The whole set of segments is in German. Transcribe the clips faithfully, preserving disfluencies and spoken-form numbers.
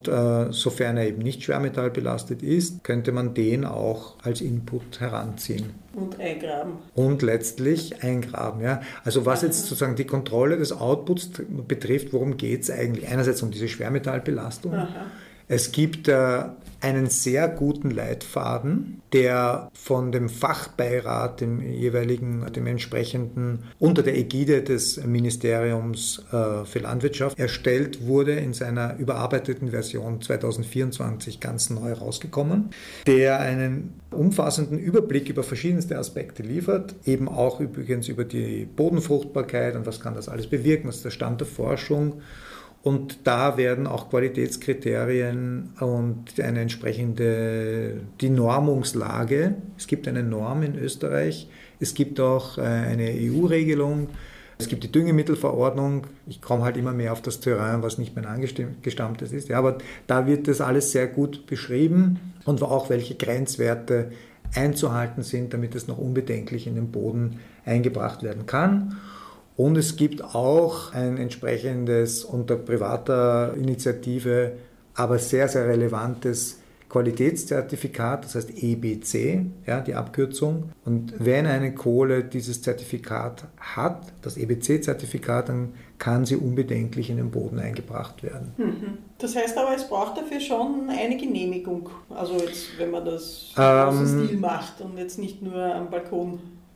Äh, sofern er eben nicht schwermetallbelastet ist, könnte man den auch als Input heranziehen. Und eingraben. Und letztlich eingraben. Ja. Also was jetzt sozusagen die Kontrolle des Outputs betrifft, worum geht es eigentlich? Einerseits um diese Schwermetallbelastung. Aha. Es gibt äh, einen sehr guten Leitfaden, der von dem Fachbeirat, dem jeweiligen, dem entsprechenden, unter der Ägide des Ministeriums äh, für Landwirtschaft erstellt wurde, in seiner überarbeiteten Version zwanzig vierundzwanzig ganz neu rausgekommen, der einen umfassenden Überblick über verschiedenste Aspekte liefert, eben auch übrigens über die Bodenfruchtbarkeit und was kann das alles bewirken, was ist der Stand der Forschung. Und da werden auch Qualitätskriterien und eine entsprechende, die Normungslage, es gibt eine Norm in Österreich, es gibt auch eine E U-Regelung, es gibt die Düngemittelverordnung, ich komme halt immer mehr auf das Terrain, was nicht mein angestammtes ist, ja, aber da wird das alles sehr gut beschrieben und auch welche Grenzwerte einzuhalten sind, damit es noch unbedenklich in den Boden eingebracht werden kann. Und es gibt auch ein entsprechendes unter privater Initiative, aber sehr, sehr relevantes Qualitätszertifikat, das heißt E B C, ja, die Abkürzung. Und wenn eine Kohle dieses Zertifikat hat, das E B C-Zertifikat, dann kann sie unbedenklich in den Boden eingebracht werden. Das heißt aber, es braucht dafür schon eine Genehmigung, also jetzt, wenn man das im großen ähm, Stil macht und jetzt nicht nur am Balkon.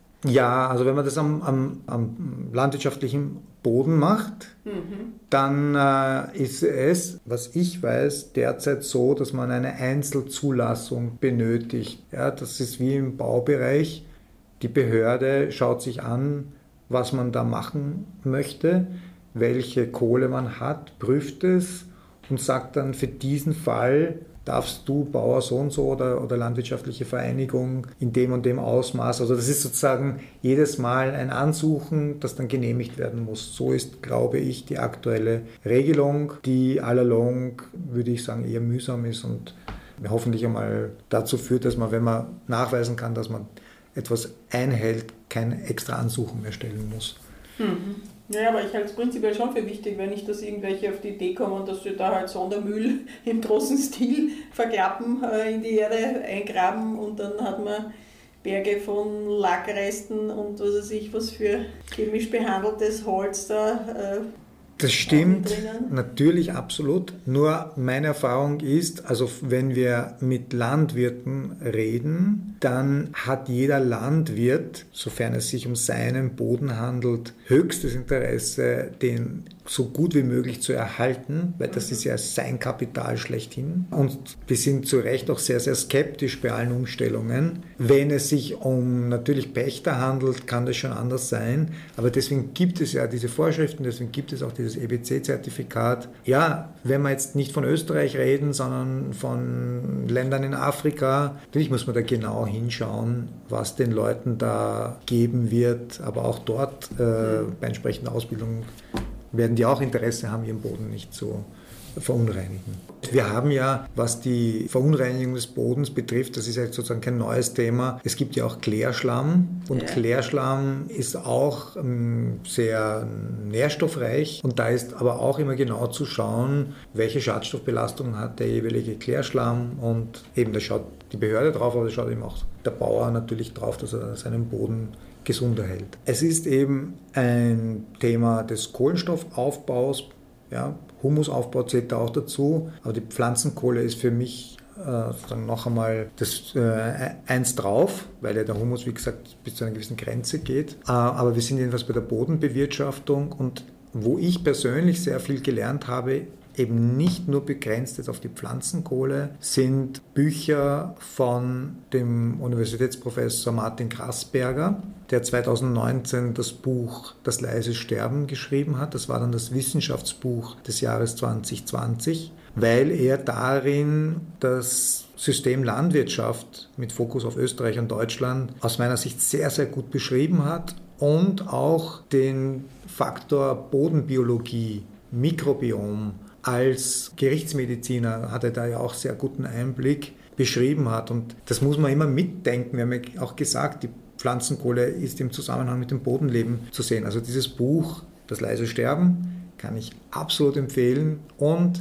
Ja, also wenn man das am, am, am landwirtschaftlichen Boden macht, mhm. dann äh, ist es, was ich weiß, derzeit so, dass man eine Einzelzulassung benötigt. Ja, das ist wie im Baubereich. Die Behörde schaut sich an, was man da machen möchte, welche Kohle man hat, prüft es und sagt dann, für diesen Fall darfst du Bauer so und so oder, oder landwirtschaftliche Vereinigung in dem und dem Ausmaß. Also das ist sozusagen jedes Mal ein Ansuchen, das dann genehmigt werden muss. So ist, glaube ich, die aktuelle Regelung, die allalong, würde ich sagen, eher mühsam ist und hoffentlich einmal dazu führt, dass man, wenn man nachweisen kann, dass man etwas einhält, keine extra Ansuchen mehr stellen muss. Mhm. Ja, aber ich halte es prinzipiell schon für wichtig, wenn nicht, dass irgendwelche auf die Idee kommen, dass sie da halt Sondermüll im großen Stil verklappen, äh, in die Erde eingraben und dann hat man Berge von Lackresten und was weiß ich, was für chemisch behandeltes Holz da. Äh, Das stimmt, natürlich absolut. Nur meine Erfahrung ist, also wenn wir mit Landwirten reden, dann hat jeder Landwirt, sofern es sich um seinen Boden handelt, höchstes Interesse, den so gut wie möglich zu erhalten, weil das ist ja sein Kapital schlechthin. Und wir sind zu Recht auch sehr, sehr skeptisch bei allen Umstellungen. Wenn es sich um natürlich Pächter handelt, kann das schon anders sein. Aber deswegen gibt es ja diese Vorschriften, deswegen gibt es auch dieses E B C-Zertifikat. Ja, wenn wir jetzt nicht von Österreich reden, sondern von Ländern in Afrika, natürlich muss man da genau hinschauen, was den Leuten da geben wird. Aber auch dort äh, bei entsprechender Ausbildung werden die auch Interesse haben, ihren Boden nicht zu verunreinigen. Wir haben ja, was die Verunreinigung des Bodens betrifft, das ist ja sozusagen kein neues Thema. Es gibt ja auch Klärschlamm und ja. Klärschlamm ist auch ähm, sehr nährstoffreich und da ist aber auch immer genau zu schauen, welche Schadstoffbelastung hat der jeweilige Klärschlamm und eben da schaut die Behörde drauf, aber da schaut eben auch der Bauer natürlich drauf, dass er seinen Boden gesund erhält. Es ist eben ein Thema des Kohlenstoffaufbaus, ja, Humusaufbau zählt da auch dazu, aber die Pflanzenkohle ist für mich äh, noch einmal das äh, eins drauf, weil ja der Humus, wie gesagt, bis zu einer gewissen Grenze geht. Äh, aber wir sind jedenfalls bei der Bodenbewirtschaftung und wo ich persönlich sehr viel gelernt habe, eben nicht nur begrenzt jetzt auf die Pflanzenkohle, sind Bücher von dem Universitätsprofessor Martin Grassberger, der zweitausendneunzehn das Buch Das leise Sterben geschrieben hat. Das war dann das Wissenschaftsbuch des Jahres zwanzig zwanzig, weil er darin das System Landwirtschaft mit Fokus auf Österreich und Deutschland aus meiner Sicht sehr, sehr gut beschrieben hat und auch den Faktor Bodenbiologie, Mikrobiom, als Gerichtsmediziner hat er da ja auch sehr guten Einblick beschrieben hat. Und das muss man immer mitdenken. Wir haben ja auch gesagt, die Pflanzenkohle ist im Zusammenhang mit dem Bodenleben zu sehen. Also dieses Buch, Das leise Sterben, kann ich absolut empfehlen. Und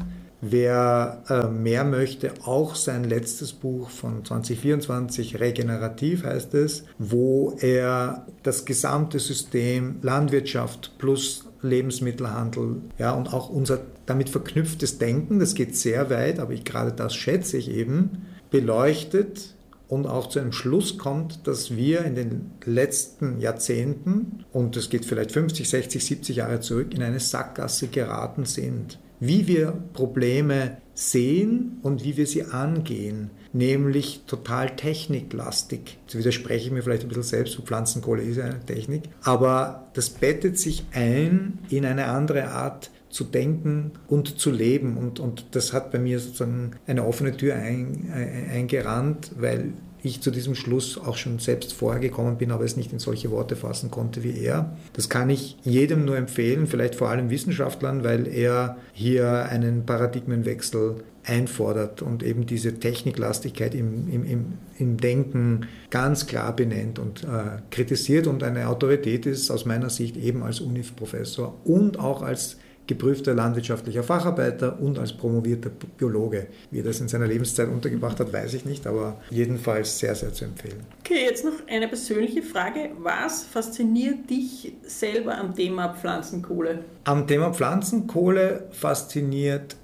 Wer äh, mehr möchte, auch sein letztes Buch von zwanzig vierundzwanzig, Regenerativ heißt es, wo er das gesamte System Landwirtschaft plus Lebensmittelhandel, ja, und auch unser damit verknüpftes Denken, das geht sehr weit, aber ich, gerade das schätze ich eben, beleuchtet und auch zu einem Schluss kommt, dass wir in den letzten Jahrzehnten, und das geht vielleicht fünfzig, sechzig, siebzig Jahre zurück, in eine Sackgasse geraten sind. Wie wir Probleme sehen und wie wir sie angehen, nämlich total techniklastig. Jetzt widerspreche ich mir vielleicht ein bisschen selbst, Pflanzenkohle ist ja eine Technik, aber das bettet sich ein in eine andere Art zu denken und zu leben. Und, und das hat bei mir sozusagen eine offene Tür ein, ein, eingerannt, weil ich zu diesem Schluss auch schon selbst vorher gekommen bin, aber es nicht in solche Worte fassen konnte wie er. Das kann ich jedem nur empfehlen, vielleicht vor allem Wissenschaftlern, weil er hier einen Paradigmenwechsel einfordert und eben diese Techniklastigkeit im, im, im, im Denken ganz klar benennt und äh, kritisiert und eine Autorität ist aus meiner Sicht eben als U N I F-Professor und auch als geprüfter landwirtschaftlicher Facharbeiter und als promovierter Biologe. Wie er das in seiner Lebenszeit untergebracht hat, weiß ich nicht, aber jedenfalls sehr, sehr zu empfehlen. Okay, jetzt noch eine persönliche Frage. Was fasziniert dich selber am Thema Pflanzenkohle? Am Thema Pflanzenkohle fasziniert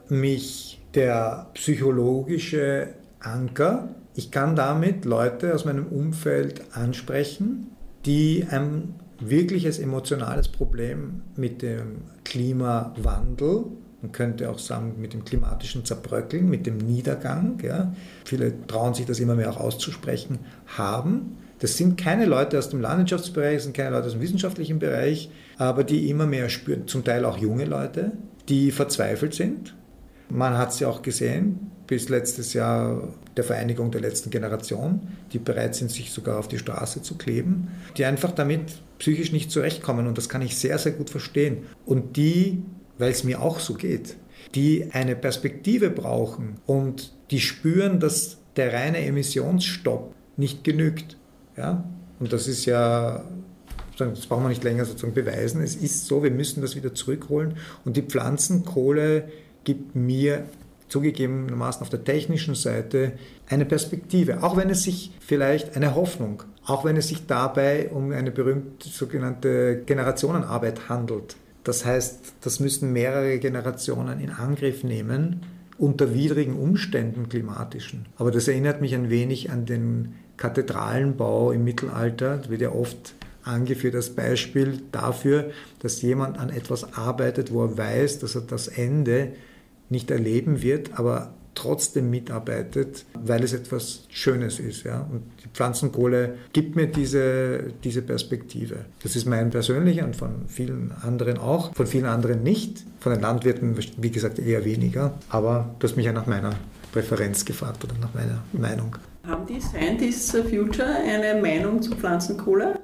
mich der psychologische Anker. Ich kann damit Leute aus meinem Umfeld ansprechen, die ein wirkliches emotionales Problem mit dem Klimawandel, man könnte auch sagen mit dem klimatischen Zerbröckeln, mit dem Niedergang, ja, viele trauen sich das immer mehr auch auszusprechen, haben. Das sind keine Leute aus dem Landwirtschaftsbereich, das sind keine Leute aus dem wissenschaftlichen Bereich, aber die immer mehr spüren, zum Teil auch junge Leute, die verzweifelt sind. Man hat es ja auch gesehen, bis letztes Jahr der Vereinigung der letzten Generation, die bereit sind, sich sogar auf die Straße zu kleben, die einfach damit psychisch nicht zurechtkommen und das kann ich sehr, sehr gut verstehen. Und die, weil es mir auch so geht, die eine Perspektive brauchen und die spüren, dass der reine Emissionsstopp nicht genügt. Ja? Und das ist ja, das brauchen wir nicht länger sozusagen beweisen, es ist so, wir müssen das wieder zurückholen und die Pflanzenkohle gibt mir zugegebenermaßen auf der technischen Seite eine Perspektive, auch wenn es sich vielleicht eine Hoffnung, auch wenn es sich dabei um eine berühmte sogenannte Generationenarbeit handelt. Das heißt, das müssen mehrere Generationen in Angriff nehmen, unter widrigen Umständen klimatischen. Aber das erinnert mich ein wenig an den Kathedralenbau im Mittelalter, das wird ja oft angeführt als Beispiel dafür, dass jemand an etwas arbeitet, wo er weiß, dass er das Ende nicht erleben wird, aber trotzdem mitarbeitet, weil es etwas Schönes ist. Ja? Und die Pflanzenkohle gibt mir diese, diese Perspektive. Das ist mein persönlicher und von vielen anderen auch, von vielen anderen nicht, von den Landwirten, wie gesagt, eher weniger, aber du hast mich ja nach meiner Präferenz gefragt oder nach meiner Meinung. Haben die Scientists for Future eine Meinung zu Pflanzenkohle?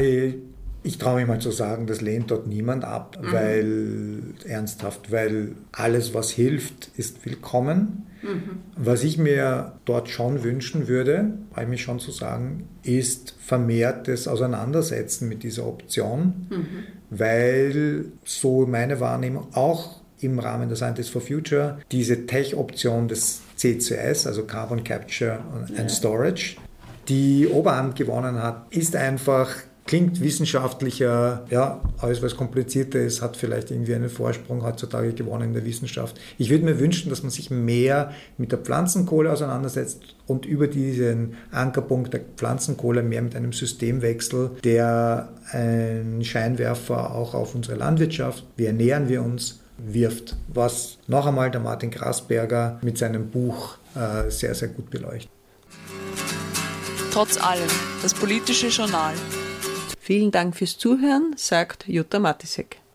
Ich traue mich mal zu sagen, das lehnt dort niemand ab, mhm. weil, ernsthaft, weil alles, was hilft, ist willkommen. Mhm. Was ich mir dort schon wünschen würde, habe ich mich schon zu sagen, ist vermehrtes Auseinandersetzen mit dieser Option, mhm. weil so meine Wahrnehmung auch im Rahmen der Scientists for Future diese Tech-Option des C C S, also Carbon Capture and ja. Storage, die Oberhand gewonnen hat, ist einfach, klingt wissenschaftlicher, ja, alles was komplizierter ist, hat vielleicht irgendwie einen Vorsprung heutzutage gewonnen in der Wissenschaft. Ich würde mir wünschen, dass man sich mehr mit der Pflanzenkohle auseinandersetzt und über diesen Ankerpunkt der Pflanzenkohle mehr mit einem Systemwechsel, der einen Scheinwerfer auch auf unsere Landwirtschaft, wie ernähren wir uns, wirft, was noch einmal der Martin Grasberger mit seinem Buch äh, sehr, sehr gut beleuchtet. Trotz allem, das politische Journal. Vielen Dank fürs Zuhören, sagt Jutta Matisek.